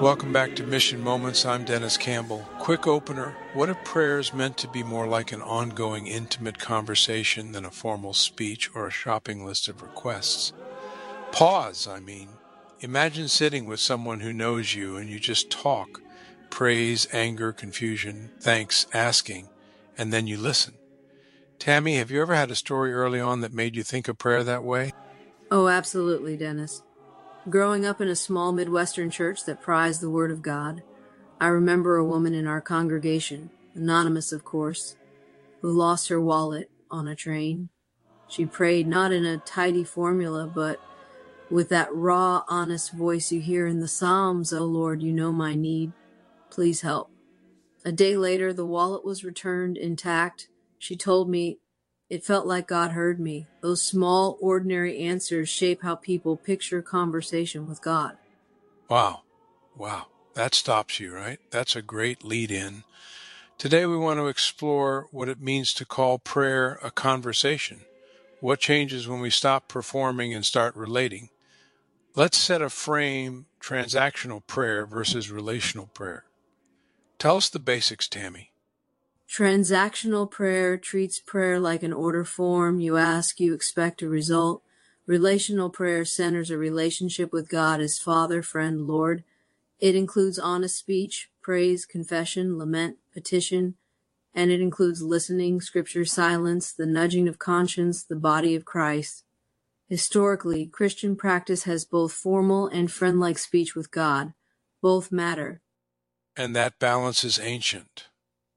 Welcome back to Mission Moments. I'm Dennis Campbell. Quick opener. What if prayer is meant to be more like an ongoing, intimate conversation than a formal speech or a shopping list of requests? Pause, I mean. Imagine sitting with someone who knows you and you just talk. Praise, anger, confusion, thanks, asking, and then you listen. Tammy, have you ever had a story early on that made you think of prayer that way? Oh, absolutely, Dennis. Growing up in a small Midwestern church that prized the Word of God, I remember a woman in our congregation, anonymous of course, who lost her wallet on a train. She prayed not in a tidy formula, but with that raw, honest voice you hear in the Psalms, "Oh Lord, you know my need. Please help." A day later, the wallet was returned intact. She told me, "It felt like God heard me. Those small, ordinary answers shape how people picture conversation with God." Wow. That stops you, right? That's a great lead in. Today we want to explore what it means to call prayer a conversation. What changes when we stop performing and start relating? Let's set a frame: transactional prayer versus relational prayer. Tell us the basics, Tammy. Transactional prayer treats prayer like an order form. You ask, you expect a result. Relational prayer centers a relationship with God as Father, Friend, Lord. It includes honest speech, praise, confession, lament, petition, and it includes listening, scripture, silence, the nudging of conscience, the body of Christ. Historically, Christian practice has both formal and friend-like speech with God. Both matter. And that balance is ancient.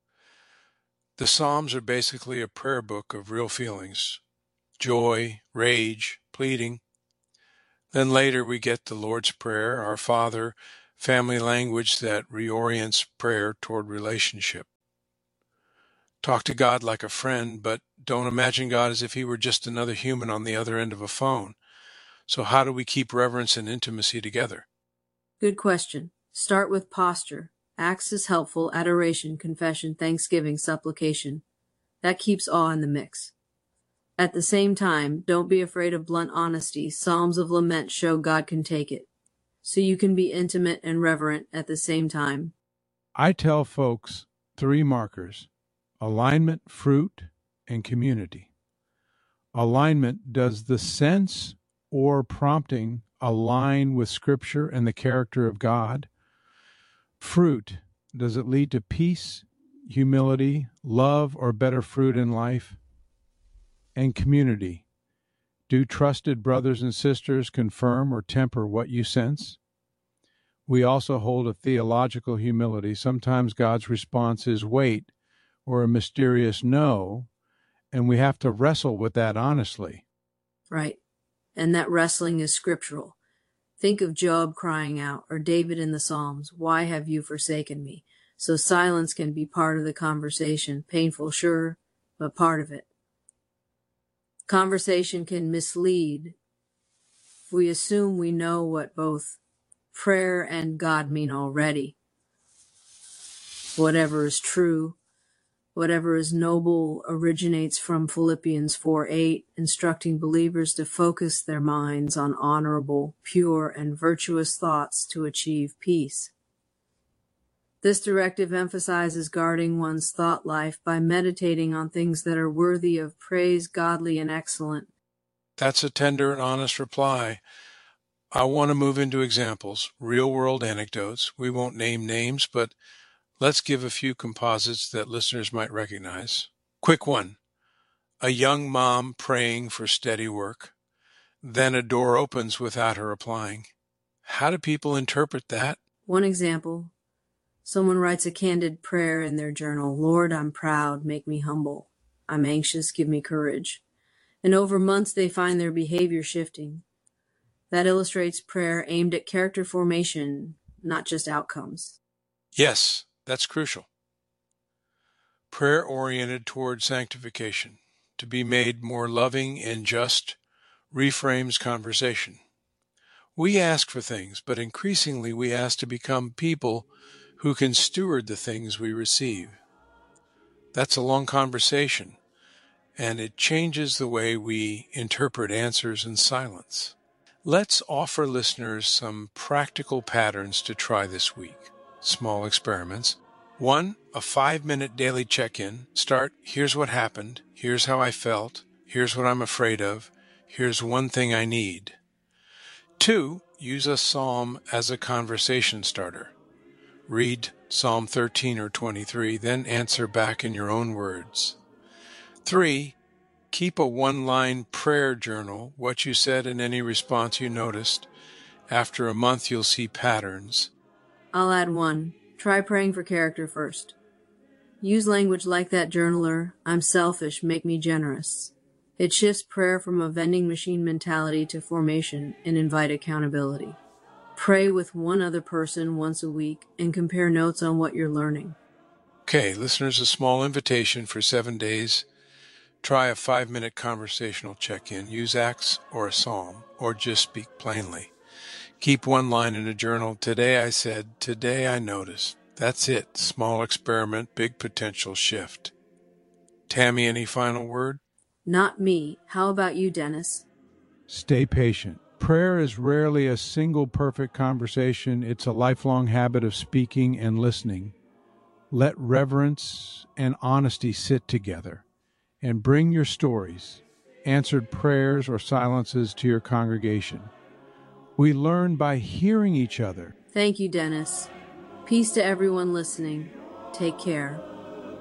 The Psalms are basically a prayer book of real feelings: joy, rage, pleading. Then later we get the Lord's Prayer, Our Father, family language that reorients prayer toward relationship. Talk to God like a friend, but don't imagine God as if he were just another human on the other end of a phone. So how do we keep reverence and intimacy together? Good question. Start with posture. Acts is helpful, adoration, confession, thanksgiving, supplication. That keeps awe in the mix. At the same time, don't be afraid of blunt honesty. Psalms of lament show God can take it. So you can be intimate and reverent at the same time. I tell folks 3 markers: alignment, fruit, and community. Alignment: does the sense or prompting align with Scripture and the character of God? Fruit: does it lead to peace, humility, love, or better fruit in life? And community: do trusted brothers and sisters confirm or temper what you sense? We also hold a theological humility. Sometimes God's response is wait or a mysterious no, and we have to wrestle with that honestly. Right. And that wrestling is scriptural. Think of Job crying out, or David in the Psalms, "Why have you forsaken me?" So silence can be part of the conversation. Painful, sure, but part of it. Conversation can mislead if we assume we know what both prayer and God mean already. Whatever is true, whatever is noble originates from Philippians 4:8, instructing believers to focus their minds on honorable, pure, and virtuous thoughts to achieve peace. This directive emphasizes guarding one's thought life by meditating on things that are worthy of praise, godly, and excellent. That's a tender and honest reply. I want to move into examples, real-world anecdotes. We won't name names, but let's give a few composites that listeners might recognize. Quick one: a young mom praying for steady work. Then a door opens without her applying. How do people interpret that? One example, someone writes a candid prayer in their journal: "Lord, I'm proud, make me humble. I'm anxious, give me courage." And over months they find their behavior shifting. That illustrates prayer aimed at character formation, not just outcomes. Yes, that's crucial. Prayer oriented toward sanctification, to be made more loving and just, reframes conversation. We ask for things, but increasingly we ask to become people who can steward the things we receive. That's a long conversation, and it changes the way we interpret answers and silence. Let's offer listeners some practical patterns to try this week. Small experiments. 1, a 5-minute daily check-in. Start, here's what happened, here's how I felt, here's what I'm afraid of, here's one thing I need. 2, use a psalm as a conversation starter. Read Psalm 13 or 23, then answer back in your own words. 3, keep a one-line prayer journal, what you said and any response you noticed. After a month, you'll see patterns. I'll add 1. Try praying for character first. Use language like that journaler, I'm selfish, make me generous. It shifts prayer from a vending machine mentality to formation and invite accountability. Pray with one other person once a week and compare notes on what you're learning. Okay, listeners, a small invitation for 7 days. Try a 5-minute conversational check-in. Use Acts or a psalm, or just speak plainly. Keep one line in a journal. Today I said, today I noticed. That's it. Small experiment, big potential shift. Tammy, any final word? Not me. How about you, Dennis? Stay patient. Prayer is rarely a single perfect conversation. It's a lifelong habit of speaking and listening. Let reverence and honesty sit together, and bring your stories, answered prayers or silences to your congregation. We learn by hearing each other. Thank you, Dennis. Peace to everyone listening. Take care.